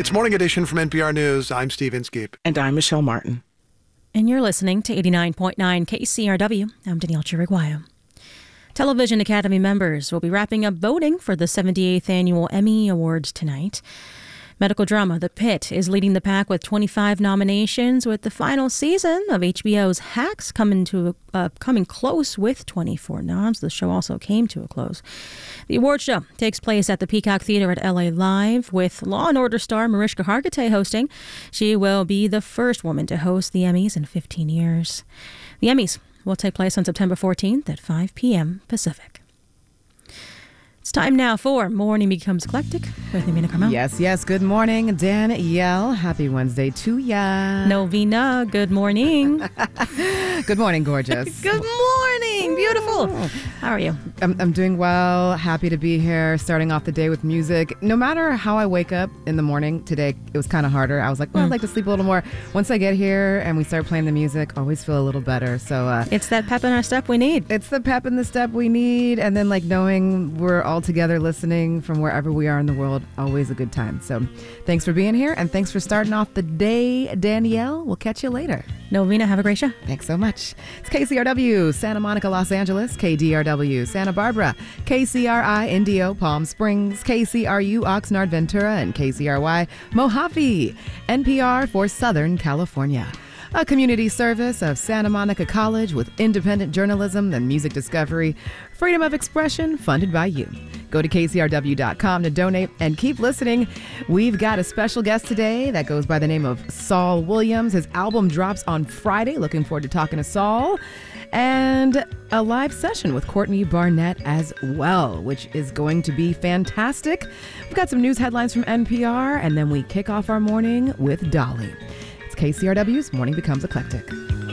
It's Morning Edition from NPR News. I'm Steve Inskeep. And I'm Michelle Martin. And you're listening to 89.9 KCRW. I'm Danielle Chiriguayo. Television Academy members will be wrapping up voting for the 78th Annual Emmy Awards tonight. Medical drama The Pit is leading the pack with 25 nominations, with the final season of HBO's Hacks coming close with 24 noms. The show also came to a close. The award show takes place at the Peacock Theater at LA Live, with Law & Order star Mariska Hargitay hosting. She will be the first woman to host the Emmys in 15 years. The Emmys will take place on September 14th at 5 p.m. Pacific. It's time now for Morning Becomes Eclectic with Navina Carmel. Yes. Good morning, Danielle. Happy Wednesday to ya. Novena, good morning. Good morning, gorgeous. Good morning. Beautiful. How are you? I'm doing well. Happy to be here, starting off the day with music. No matter how I wake up in the morning, today it was kind of harder. I was like, I'd like to sleep a little more. Once I get here and we start playing the music, I always feel a little better. So it's that pep in our step we need. It's the pep in the step we need. And then knowing we're all together listening from wherever we are in the world, always a good time. So thanks for being here, and thanks for starting off the day, Danielle. We'll catch you later. Novena, have a great show. Thanks so much. It's KCRW, Santa Monica, Los Angeles, KDRW, Santa Barbara, KCRI, Indio, Palm Springs, KCRU, Oxnard, Ventura, and KCRY, Mojave, NPR for Southern California. A community service of Santa Monica College with independent journalism and music discovery, freedom of expression funded by you. Go to kcrw.com to donate and keep listening. We've got a special guest today that goes by the name of Saul Williams. His album drops on Friday. Looking forward to talking to Saul. And a live session with Courtney Barnett as well, which is going to be fantastic. We've got some news headlines from NPR, and then we kick off our morning with Dolly. KCRW's Morning Becomes Eclectic.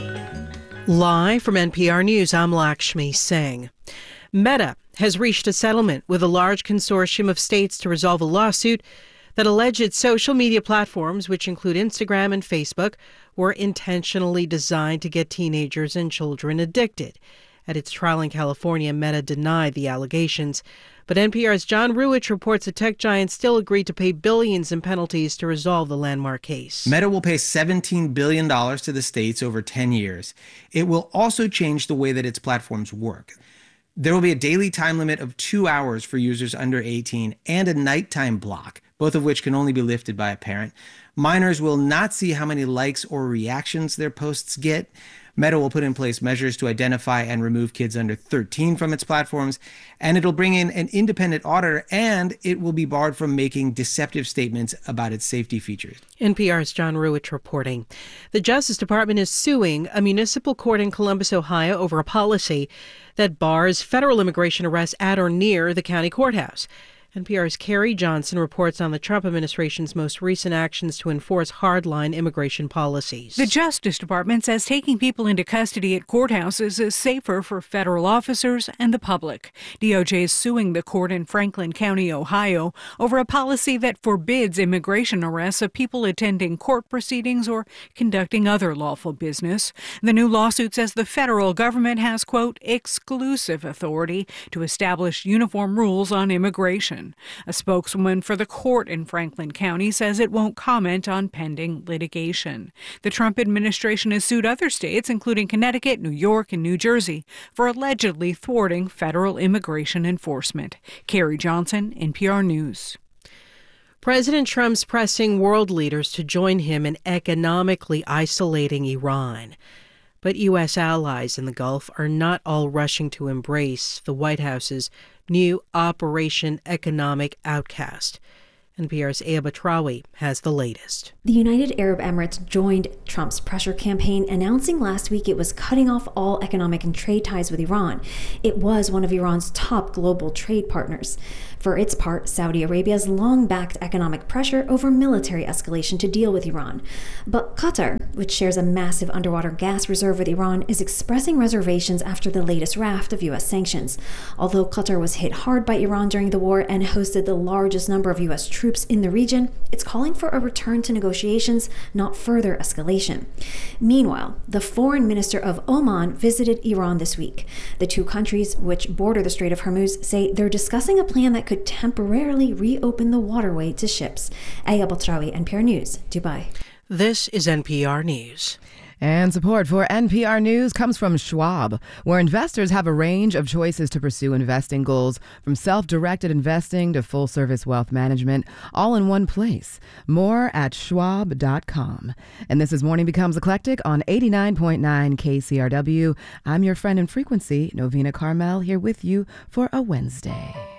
Live from NPR News, I'm Lakshmi Singh. Meta has reached a settlement with a large consortium of states to resolve a lawsuit that alleged its social media platforms, which include Instagram and Facebook, were intentionally designed to get teenagers and children addicted. At its trial in California, Meta denied the allegations. But NPR's John Ruwitch reports the tech giant still agreed to pay billions in penalties to resolve the landmark case. Meta will pay $17 billion to the states over 10 years. It will also change the way that its platforms work. There will be a daily time limit of 2 hours for users under 18 and a nighttime block, both of which can only be lifted by a parent. Minors will not see how many likes or reactions their posts get. Meta will put in place measures to identify and remove kids under 13 from its platforms, and it'll bring in an independent auditor, and it will be barred from making deceptive statements about its safety features. NPR's John Ruwitch reporting. The Justice Department is suing a municipal court in Columbus, Ohio, over a policy that bars federal immigration arrests at or near the county courthouse. NPR's Carrie Johnson reports on the Trump administration's most recent actions to enforce hardline immigration policies. The Justice Department says taking people into custody at courthouses is safer for federal officers and the public. DOJ is suing the court in Franklin County, Ohio, over a policy that forbids immigration arrests of people attending court proceedings or conducting other lawful business. The new lawsuit says the federal government has, quote, exclusive authority to establish uniform rules on immigration. A spokeswoman for the court in Franklin County says it won't comment on pending litigation. The Trump administration has sued other states, including Connecticut, New York, and New Jersey, for allegedly thwarting federal immigration enforcement. Carrie Johnson, NPR News. President Trump's pressing world leaders to join him in economically isolating Iran. But U.S. allies in the Gulf are not all rushing to embrace the White House's new Operation Economic Outcast. NPR's Aya Batrawi has the latest. The United Arab Emirates joined Trump's pressure campaign, announcing last week it was cutting off all economic and trade ties with Iran. It was one of Iran's top global trade partners. For its part, Saudi Arabia has long backed economic pressure over military escalation to deal with Iran. But Qatar, which shares a massive underwater gas reserve with Iran, is expressing reservations after the latest raft of U.S. sanctions. Although Qatar was hit hard by Iran during the war and hosted the largest number of U.S. troops in the region, it's calling for a return to negotiations, not further escalation. Meanwhile, the foreign minister of Oman visited Iran this week. The two countries, which border the Strait of Hormuz, say they're discussing a plan that could temporarily reopen the waterway to ships. Aya Batrawi, NPR News, Dubai. This is NPR News. And support for NPR News comes from Schwab, where investors have a range of choices to pursue investing goals, from self-directed investing to full-service wealth management, all in one place. More at schwab.com. And this is Morning Becomes Eclectic on 89.9 KCRW. I'm your friend in frequency, Novena Carmel, here with you for a Wednesday.